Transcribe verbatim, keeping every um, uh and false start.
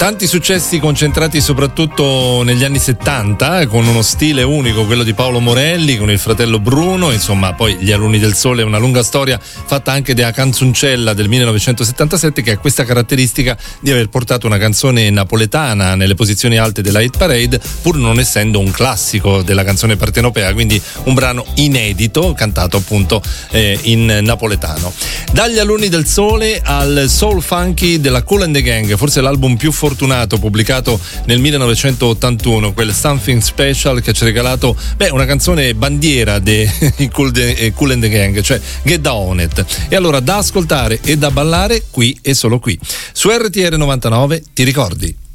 Tanti successi concentrati soprattutto negli anni settanta, con uno stile unico, quello di Paolo Morelli, con il fratello Bruno, insomma poi Gli Alunni del Sole è una lunga storia fatta anche della canzoncella del millenovecentosettantasette, che ha questa caratteristica di aver portato una canzone napoletana nelle posizioni alte della hit parade, pur non essendo un classico della canzone partenopea, quindi un brano inedito cantato appunto eh, in napoletano. Dagli Alunni del Sole al soul funky della Kool and the Gang, forse l'album più fortunato pubblicato nel millenovecentottantuno, quel Something Special che ci ha regalato beh, una canzone bandiera dei Kool and the Gang, cioè Get Down On It. E allora da ascoltare e da ballare qui e solo qui su R T R novantanove, ti ricordi?